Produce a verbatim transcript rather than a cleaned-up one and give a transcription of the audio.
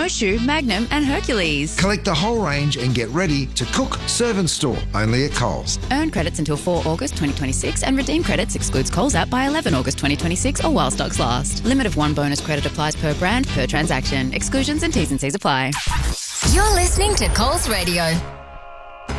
Snowshoe, Magnum and Hercules. Collect the whole range and get ready to cook, serve and store. Only at Coles. Earn credits until four August twenty twenty-six and redeem credits excludes Coles app by eleven August twenty twenty-six or while stocks last. Limit of one bonus credit applies per brand, per transaction. Exclusions and T's and C's apply. You're listening to Coles Radio.